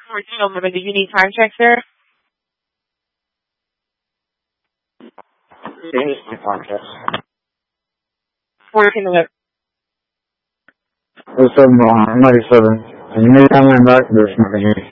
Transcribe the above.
11. Do you need time check, sir? Yes, my time check. 1411. 97, 97. Can you make that line back? There's nothing here.